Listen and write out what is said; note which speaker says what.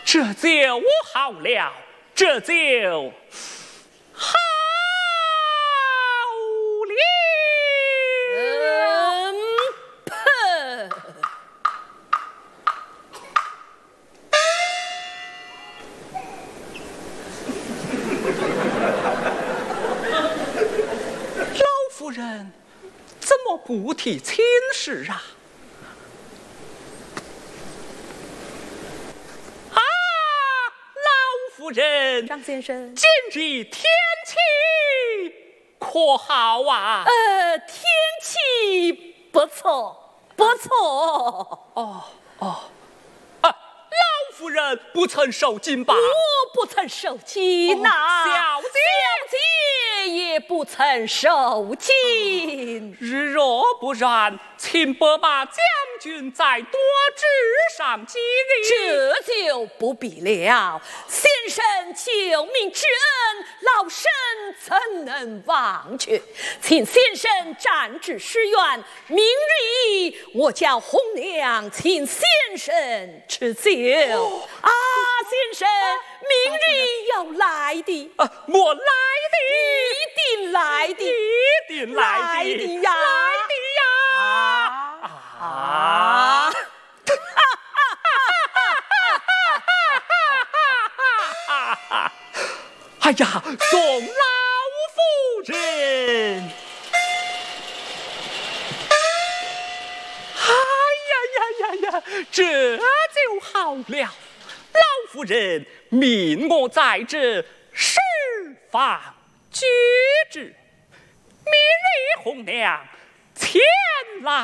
Speaker 1: 这就好了，这就好了。老夫人怎么不提亲事啊？夫人，
Speaker 2: 张先生，
Speaker 1: 今日天气可好啊？
Speaker 2: 天气不错，不错。
Speaker 1: 老夫人不曾受惊吧？
Speaker 2: 我不曾受惊呐，
Speaker 1: 小
Speaker 2: 姐也不曾受惊。
Speaker 1: 若不然，请拨马将军再多治上几日。
Speaker 2: 这就不必了。先生救命之恩，老身怎能忘却？请先生暂至师院，明日我叫红娘请先生吃酒。先生，明日要来的。
Speaker 1: 我来的，
Speaker 2: 一定来的，
Speaker 1: 一定来的
Speaker 2: 呀，
Speaker 1: 来的呀！哎呀，宋老夫人！这就好了。老夫人命我在这释放举止，明日红娘前来。